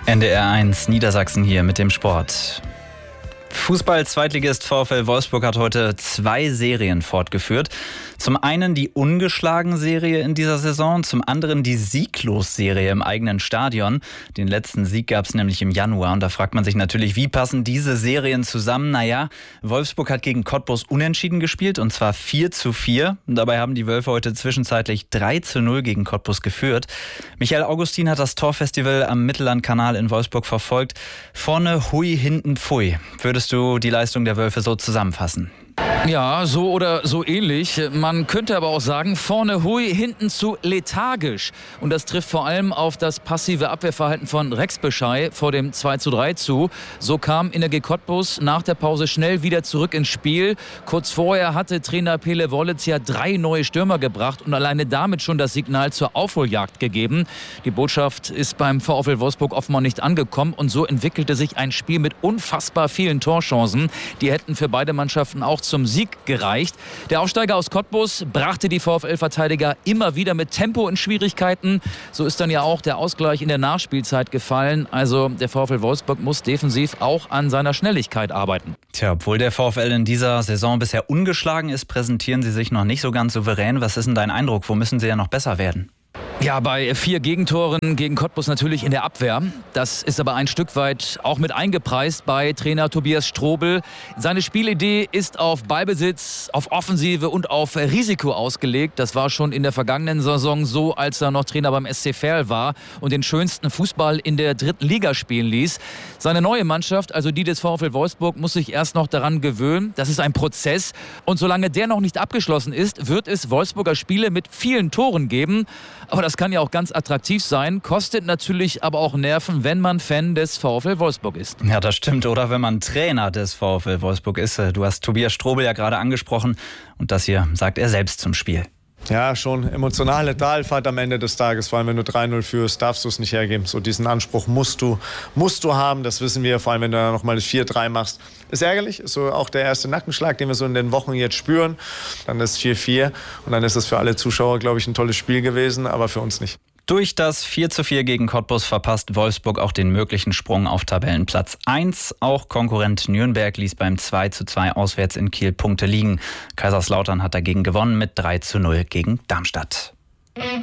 NDR1 Niedersachsen hier mit dem Sport. Fußball-Zweitligist VfL Wolfsburg hat heute 2 Serien fortgeführt. Zum einen die Ungeschlagen-Serie in dieser Saison, zum anderen die Sieglos-Serie im eigenen Stadion. Den letzten Sieg gab es nämlich im Januar und da fragt man sich natürlich, wie passen diese Serien zusammen? Naja, Wolfsburg hat gegen Cottbus unentschieden gespielt und zwar 4:4. Und dabei haben die Wölfe heute zwischenzeitlich 3:0 gegen Cottbus geführt. Michael Augustin hat das Torfestival am Mittellandkanal in Wolfsburg verfolgt. Vorne hui, hinten pfui. Würdest du die Leistung der Wölfe so zusammenfassen? Ja, so oder so ähnlich. Man könnte aber auch sagen, vorne hui, hinten zu lethargisch. Und das trifft vor allem auf das passive Abwehrverhalten von Rex Beschei vor dem 2:3 zu. So kam Energie Cottbus nach der Pause schnell wieder zurück ins Spiel. Kurz vorher hatte Trainer Pele Wollitz ja 3 neue Stürmer gebracht und alleine damit schon das Signal zur Aufholjagd gegeben. Die Botschaft ist beim VfL Wolfsburg offenbar nicht angekommen und so entwickelte sich ein Spiel mit unfassbar vielen Torchancen. Die hätten für beide Mannschaften auch zum Sieg gereicht. Der Aufsteiger aus Cottbus brachte die VfL-Verteidiger immer wieder mit Tempo in Schwierigkeiten. So ist dann ja auch der Ausgleich in der Nachspielzeit gefallen. Also der VfL Wolfsburg muss defensiv auch an seiner Schnelligkeit arbeiten. Tja, obwohl der VfL in dieser Saison bisher ungeschlagen ist, präsentieren sie sich noch nicht so ganz souverän. Was ist denn dein Eindruck? Wo müssen sie ja noch besser werden? Ja, bei 4 Gegentoren gegen Cottbus natürlich in der Abwehr. Das ist aber ein Stück weit auch mit eingepreist bei Trainer Tobias Strobel. Seine Spielidee ist auf Ballbesitz, auf Offensive und auf Risiko ausgelegt. Das war schon in der vergangenen Saison so, als er noch Trainer beim SC Verl war und den schönsten Fußball in der 3. Liga spielen ließ. Seine neue Mannschaft, also die des VfL Wolfsburg, muss sich erst noch daran gewöhnen. Das ist ein Prozess. Und solange der noch nicht abgeschlossen ist, wird es Wolfsburger Spiele mit vielen Toren geben. Aber das kann ja auch ganz attraktiv sein, kostet natürlich aber auch Nerven, wenn man Fan des VfL Wolfsburg ist. Ja, das stimmt. Oder wenn man Trainer des VfL Wolfsburg ist. Du hast Tobias Strobel ja gerade angesprochen und das hier sagt er selbst zum Spiel. Ja, schon emotionale Talfahrt am Ende des Tages. Vor allem, wenn du 3:0 führst, darfst du es nicht hergeben. So diesen Anspruch musst du haben. Das wissen wir. Vor allem, wenn du dann nochmal das 4:3 machst. Ist ärgerlich. Ist so auch der erste Nackenschlag, den wir so in den Wochen jetzt spüren. Dann ist 4:4. Und dann ist es für alle Zuschauer, glaube ich, ein tolles Spiel gewesen. Aber für uns nicht. Durch das 4:4 gegen Cottbus verpasst Wolfsburg auch den möglichen Sprung auf Tabellenplatz 1. Auch Konkurrent Nürnberg ließ beim 2:2 auswärts in Kiel Punkte liegen. Kaiserslautern hat dagegen gewonnen mit 3:0 gegen Darmstadt.